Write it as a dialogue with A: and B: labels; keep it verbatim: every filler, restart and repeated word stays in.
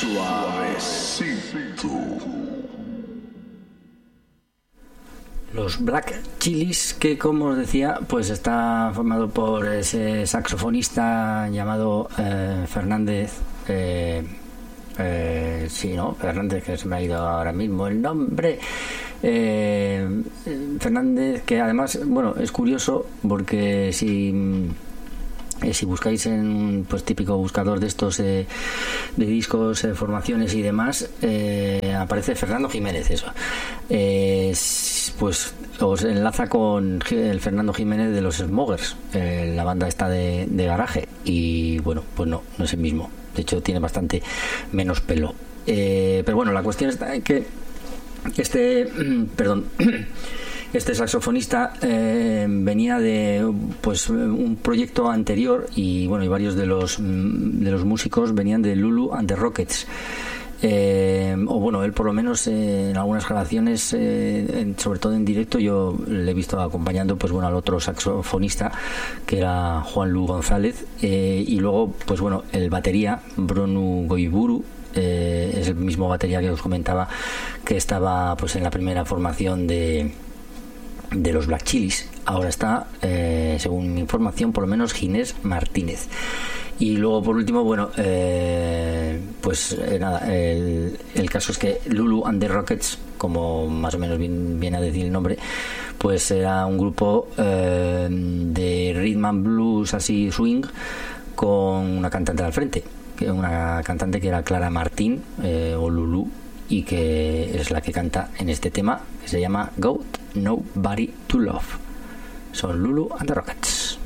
A: Suavecito.
B: Los Black Chilis, que como os decía, pues está formado por ese saxofonista llamado eh, Fernández, eh, eh, sí, ¿no? Fernández, que se me ha ido ahora mismo el nombre. Eh, Fernández, que además, bueno, es curioso porque si eh, si buscáis en pues típico buscador de estos eh, de discos, eh, formaciones y demás, eh, aparece Fernando Jiménez, eso. Eh, pues os enlaza con el Fernando Jiménez de los Smokers, eh, la banda esta de, de garaje, y bueno, pues no, no es el mismo. De hecho, tiene bastante menos pelo. Eh, pero bueno, la cuestión está en que este, perdón, este saxofonista eh, venía de pues un proyecto anterior, y bueno, y varios de los de los músicos venían de Lulu and the Rockets. Eh, o bueno, él por lo menos eh, en algunas grabaciones, eh, en, sobre todo en directo, yo le he visto acompañando pues bueno al otro saxofonista, que era Juan Lu González, eh, y luego pues bueno el batería Bronu Goiburu, eh, es el mismo batería que os comentaba que estaba pues en la primera formación de de los Black Chilis. Ahora está, eh, según mi información, por lo menos Ginés Martínez. Y luego por último, bueno, eh, pues eh, nada, el, el caso es que Lulu and the Rockets, como más o menos bien, viene a decir el nombre, pues era un grupo eh, de rhythm and blues, así swing, con una cantante al frente, que una cantante que era Clara Martín, eh, o Lulu, y que es la que canta en este tema, que se llama Got Nobody to Love. Son Lulu and the Rockets.